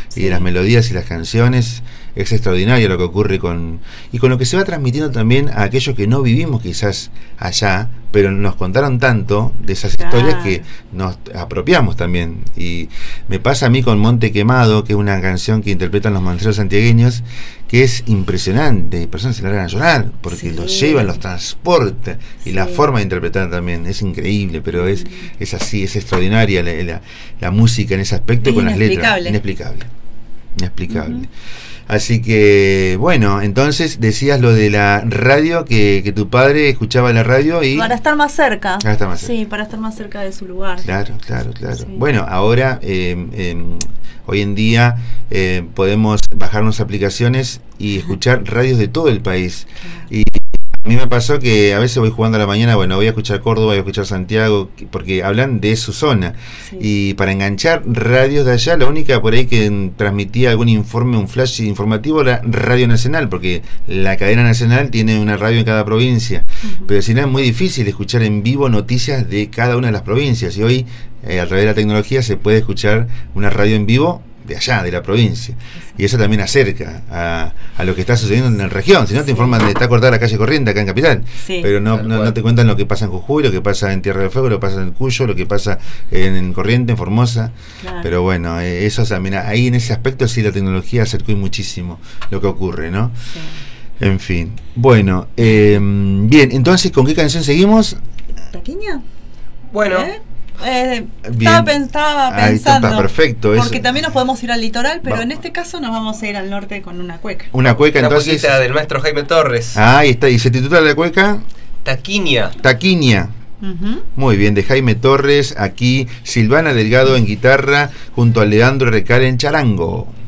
y de las melodías y las canciones. Es extraordinario lo que ocurre con lo que se va transmitiendo también a aquellos que no vivimos quizás allá, pero nos contaron tanto de esas historias que nos apropiamos también. Y me pasa a mí con Monte Quemado, que es una canción que interpretan los manceros santiagueños, que es impresionante. Personas se largan a llorar porque los llevan, los transporta, y la forma de interpretar también es increíble, pero es así, es extraordinaria la música en ese aspecto, con las letras. Inexplicable. Así que, bueno, entonces decías lo de la radio, que tu padre escuchaba la radio y... Para estar más cerca. Sí, para estar más cerca de su lugar. Claro. Sí. Bueno, ahora, hoy en día, podemos bajarnos aplicaciones y escuchar radios de todo el país. Y a mí me pasó que a veces voy jugando a la mañana, bueno, voy a escuchar Córdoba, voy a escuchar Santiago, porque hablan de su zona. Y para enganchar radios de allá, la única por ahí que transmitía algún informe, un flash informativo, era Radio Nacional, porque la cadena nacional tiene una radio en cada provincia. Pero si no, es muy difícil escuchar en vivo noticias de cada una de las provincias. Y hoy, a través de la tecnología, se puede escuchar una radio en vivo de allá, de la provincia. Y eso también acerca a lo que está sucediendo en la región. Si no, te informan de está cortada la calle Corriente acá en Capital, pero no te cuentan lo que pasa en Jujuy, lo que pasa en Tierra del Fuego, lo que pasa en Cuyo, lo que pasa en Corriente, en Formosa. Pero bueno, eso también, ahí en ese aspecto sí la tecnología acercó muchísimo lo que ocurre, ¿no? En fin. Bueno, bien, entonces, ¿con qué canción seguimos? ¿Taquiña? Bueno, estaba pensando, está perfecto, porque eso. También nos podemos ir al litoral, pero en este caso nos vamos a ir al norte con una cueca. Una Entonces, del maestro Jaime Torres. Ahí está, y se titula la cueca Taquiña. Muy bien, de Jaime Torres. Aquí Silvana Delgado en guitarra junto a Leandro Recal en charango.